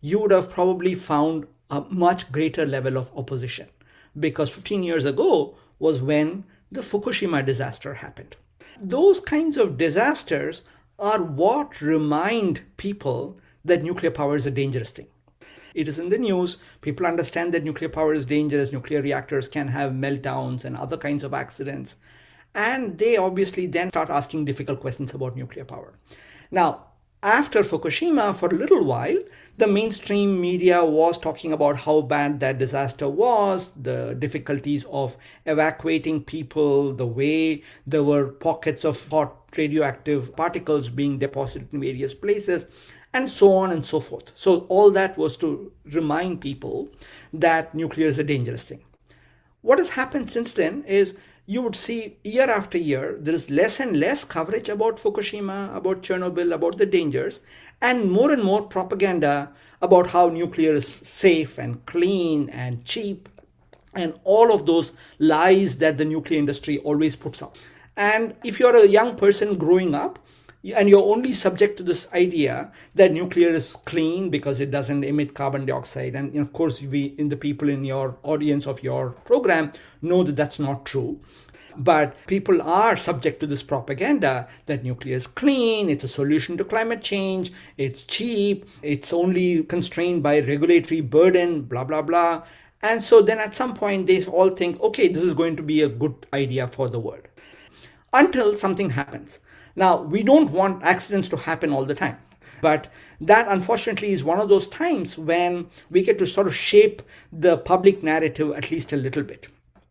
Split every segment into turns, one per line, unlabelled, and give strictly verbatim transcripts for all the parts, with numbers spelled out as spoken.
you would have probably found a much greater level of opposition, because fifteen years ago was when the Fukushima disaster happened. Those kinds of disasters are what remind people that nuclear power is a dangerous thing. It is in the news. People understand that nuclear power is dangerous. Nuclear reactors can have meltdowns and other kinds of accidents. And they obviously then start asking difficult questions about nuclear power. Now, after Fukushima, for a little while, the mainstream media was talking about how bad that disaster was, the difficulties of evacuating people, the way there were pockets of hot radioactive particles being deposited in various places, and so on and so forth. So all that was to remind people that nuclear is a dangerous thing. What has happened since then is you would see year after year, there is less and less coverage about Fukushima, about Chernobyl, about the dangers, and more and more propaganda about how nuclear is safe and clean and cheap, and all of those lies that the nuclear industry always puts out. And if you're a young person growing up, and you're only subject to this idea that nuclear is clean because it doesn't emit carbon dioxide. And of course, we, in the people in your audience of your program, know that that's not true. But people are subject to this propaganda that nuclear is clean, it's a solution to climate change, it's cheap, it's only constrained by regulatory burden, blah, blah, blah. And so then at some point, they all think, okay, this is going to be a good idea for the world. Until something happens. Now, we don't want accidents to happen all the time, but that unfortunately is one of those times when we get to sort of shape the public narrative at least a little bit.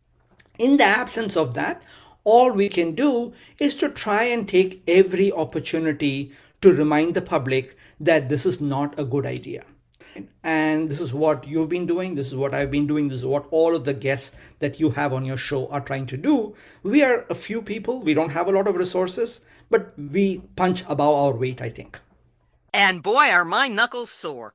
In the absence of that, all we can do is to try and take every opportunity to remind the public that this is not a good idea. And this is what you've been doing. This is what I've been doing. This is what all of the guests that you have on your show are trying to do. We are a few people. We don't have a lot of resources, but we punch above our weight, I think.
And boy, are my knuckles sore.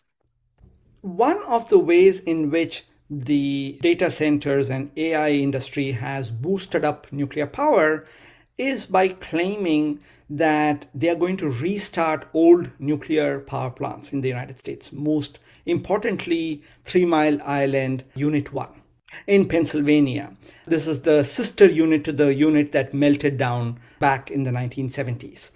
One of the ways in which the data centers and A I industry has boosted up nuclear power is by claiming that they are going to restart old nuclear power plants in the United States, most importantly, Three Mile Island Unit one in Pennsylvania. This is the sister unit to the unit that melted down back in the nineteen seventies.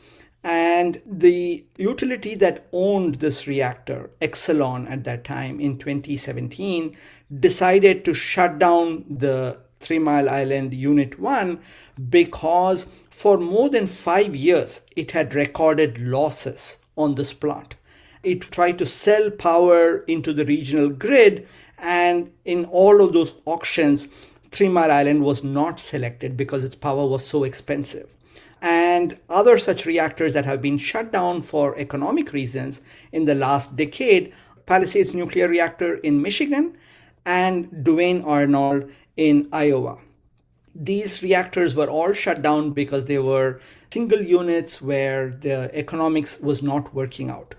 And the utility that owned this reactor, Exelon at that time in twenty seventeen, decided to shut down the Three Mile Island Unit one because for more than five years it had recorded losses on this plant. It tried to sell power into the regional grid, and in all of those auctions, Three Mile Island was not selected because its power was so expensive. And other such reactors that have been shut down for economic reasons in the last decade, Palisades Nuclear Reactor in Michigan and Duane Arnold in Iowa. These reactors were all shut down because they were single units where the economics was not working out.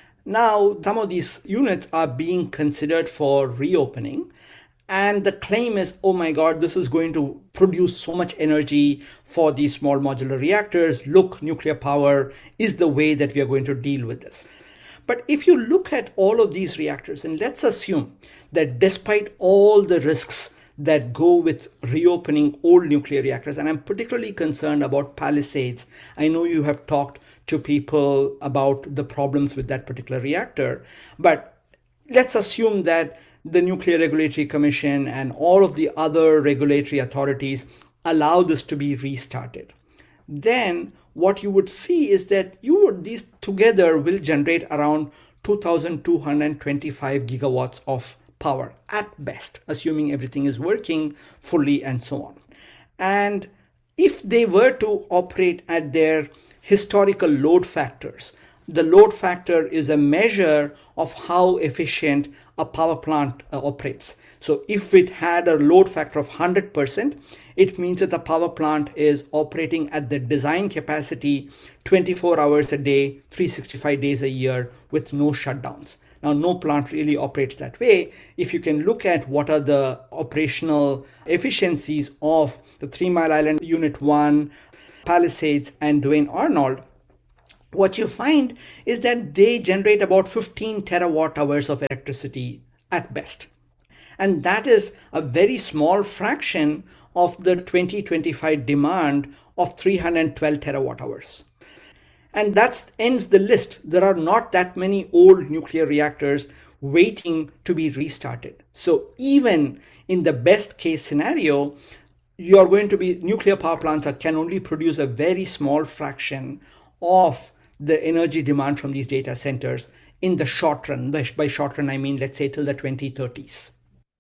Now, some of these units are being considered for reopening. And the claim is, oh my God, this is going to produce so much energy for these small modular reactors. Look, nuclear power is the way that we are going to deal with this. But if you look at all of these reactors, and let's assume that despite all the risks that go with reopening old nuclear reactors, and I'm particularly concerned about Palisades. I know you have talked to people about the problems with that particular reactor, but let's assume that the Nuclear Regulatory Commission and all of the other regulatory authorities allow this to be restarted. Then what you would see is that you would, these together will generate around two thousand two hundred twenty-five gigawatts of power at best, assuming everything is working fully and so on. And if they were to operate at their historical load factors, the load factor is a measure of how efficient a power plant uh, operates. So if it had a load factor of one hundred percent, it means that the power plant is operating at the design capacity twenty-four hours a day, three hundred sixty-five days a year with no shutdowns. Now, no plant really operates that way. If you can look at what are the operational efficiencies of the Three Mile Island Unit one, Palisades, and Duane Arnold, what you find is that they generate about fifteen terawatt hours of electricity at best. And that is a very small fraction of the twenty twenty-five demand of three hundred twelve terawatt hours. And that ends the list. There are not that many old nuclear reactors waiting to be restarted. So even in the best case scenario, you are going to be, nuclear power plants are, can only produce a very small fraction of the energy demand from these data centers in the short run. By, by short run, I mean, let's say till the twenty thirties.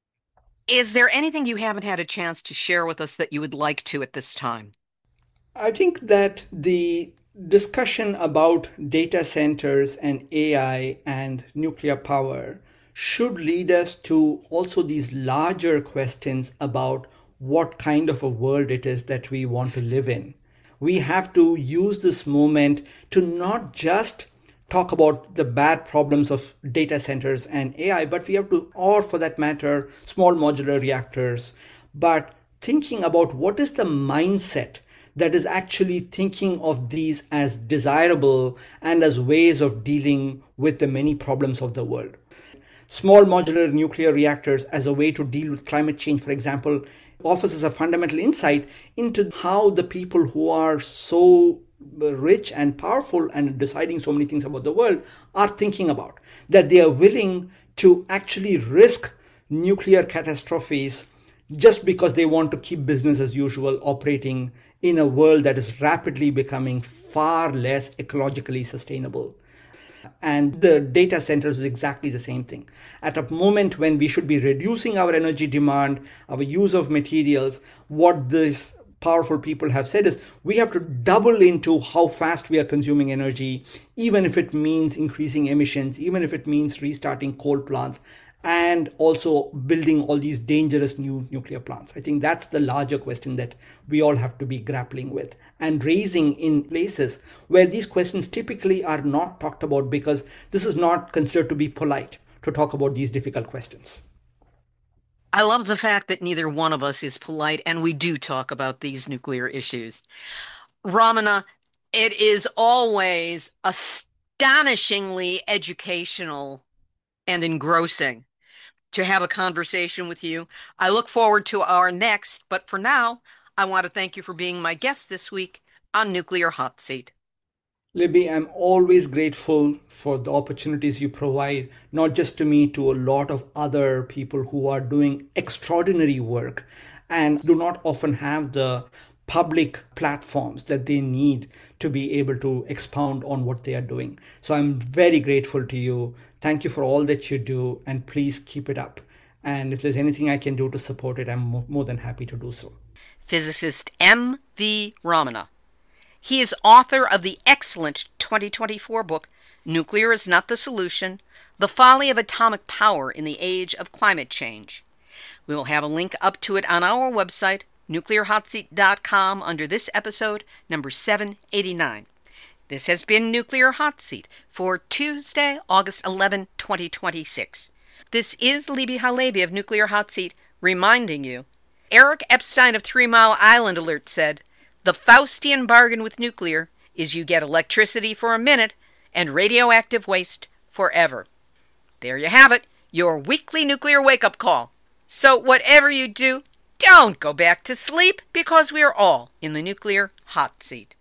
Is there anything you haven't had a chance to share with us that you would like to at this time?
I think that the discussion about data centers and A I and nuclear power should lead us to also these larger questions about what kind of a world it is that we want to live in. We have to use this moment to not just talk about the bad problems of data centers and A I, but we have to, or for that matter, small modular reactors, but thinking about what is the mindset that is actually thinking of these as desirable and as ways of dealing with the many problems of the world. Small modular nuclear reactors as a way to deal with climate change, for example, offers us a fundamental insight into how the people who are so rich and powerful and deciding so many things about the world are thinking about, that they are willing to actually risk nuclear catastrophes just because they want to keep business as usual operating in a world that is rapidly becoming far less ecologically sustainable. And the data centers is exactly the same thing. At a moment when we should be reducing our energy demand, our use of materials, what these powerful people have said is we have to double into how fast we are consuming energy, even if it means increasing emissions, even if it means restarting coal plants, and also building all these dangerous new nuclear plants. I think that's the larger question that we all have to be grappling with and raising in places where these questions typically are not talked about, because this is not considered to be polite to talk about these difficult questions.
I love the fact that neither one of us is polite and we do talk about these nuclear issues. Ramana, it is always astonishingly educational and engrossing to have a conversation with you. I look forward to our next, but for now, I want to thank you for being my guest this week on Nuclear Hot Seat.
Libby, I'm always grateful for the opportunities you provide, not just to me, to a lot of other people who are doing extraordinary work and do not often have the public platforms that they need to be able to expound on what they are doing. So I'm very grateful to you. Thank you for all that you do, and please keep it up. And if there's anything I can do to support it, I'm more than happy to do so.
Physicist M V Ramana. He is author of the excellent twenty twenty-four book, Nuclear is Not the Solution: The Folly of Atomic Power in the Age of Climate Change. We will have a link up to it on our website, nuclear hot seat dot com, under this episode, number seven eighty-nine. This has been Nuclear Hot Seat for Tuesday, August eleventh, twenty twenty-six. This is Libby Halevi of Nuclear Hot Seat reminding you, Eric Epstein of Three Mile Island Alert said, "The Faustian bargain with nuclear is you get electricity for a minute and radioactive waste forever." There you have it, your weekly nuclear wake-up call. So whatever you do, don't go back to sleep, because we are all in the nuclear hot seat.